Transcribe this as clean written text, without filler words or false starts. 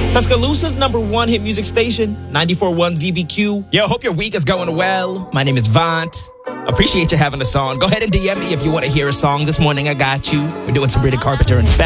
Tuscaloosa's #1 hit music station, 94.1 ZBQ. Yo, hope your week is going well. My name is Vaunt. Appreciate you having us on. Go ahead and DM me if you want to hear a song this morning. I got you. We're doing Sabrina Carpenter and Fat.